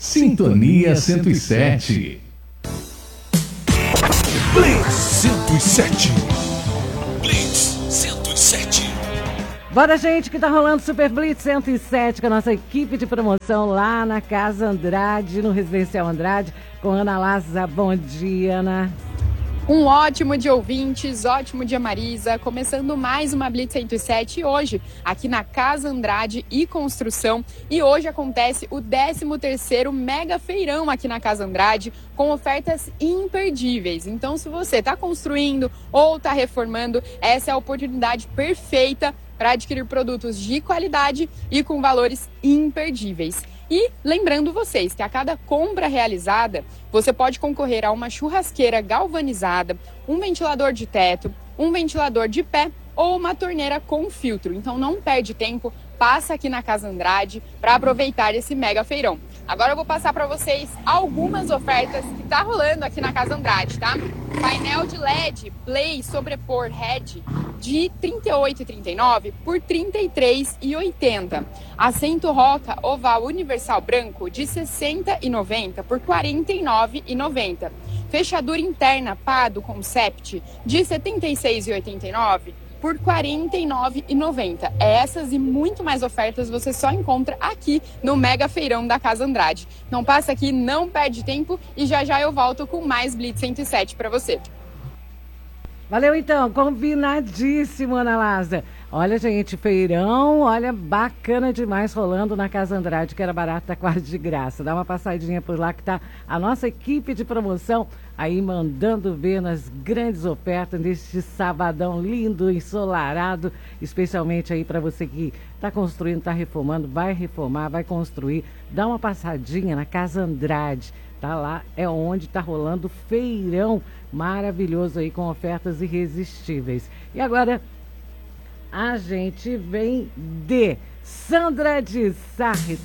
Sintonia 107. Blitz 107. Blitz 107. Bora, gente, que tá rolando Super Blitz 107 com a nossa equipe de promoção lá na Casa Andrade, no Residencial Andrade, com Ana Laza. Bom dia, Ana. Um ótimo dia, ouvintes, ótimo dia, Marisa. Começando mais uma Blitz 107 hoje, aqui na Casa Andrade e Construção. E hoje acontece o 13º Mega Feirão aqui na Casa Andrade, com ofertas imperdíveis. Então, se você está construindo ou está reformando, essa é a oportunidade perfeita para adquirir produtos de qualidade e com valores imperdíveis. E lembrando vocês que a cada compra realizada, você pode concorrer a uma churrasqueira galvanizada, um ventilador de teto, um ventilador de pé ou uma torneira com filtro. Então não perde tempo, passa aqui na Casa Andrade para aproveitar esse mega feirão. Agora eu vou passar para vocês algumas ofertas que tá rolando aqui na Casa Andrade, tá? Painel de LED Play Sobrepor Head de R$ 38,39 por R$ 33,80. Assento Roca Oval Universal Branco de R$ 60,90 por R$ 49,90. Fechadura interna Pado Concept de R$ 76,89 por R$ 49,90. Essas e muito mais ofertas você só encontra aqui no Mega Feirão da Casa Andrade. Não passa aqui, não perde tempo e já já eu volto com mais Blitz 107 para você. Valeu, então. Combinadíssimo, Ana Laza. Olha, gente, feirão, olha, bacana demais rolando na Casa Andrade, que era barato, tá quase de graça. Dá uma passadinha por lá que tá a nossa equipe de promoção aí mandando ver nas grandes ofertas neste sabadão lindo, ensolarado, especialmente aí para você que tá construindo, tá reformando, vai reformar, vai construir. Dá uma passadinha na Casa Andrade. Tá lá, é onde tá rolando feirão maravilhoso aí com ofertas irresistíveis. E agora a gente vem de Sandra de Sarri.